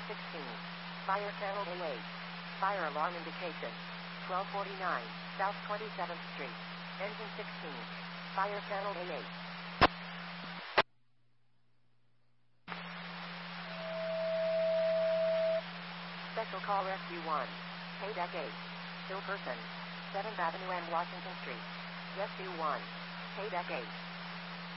16. Fire channel A8. Fire alarm indication. 1249 South 27th Street. Engine 16. Fire channel A8. Special call rescue 1. Paydeck 8. Still person. 7th Avenue and Washington Street. Rescue 1. Paydeck 8.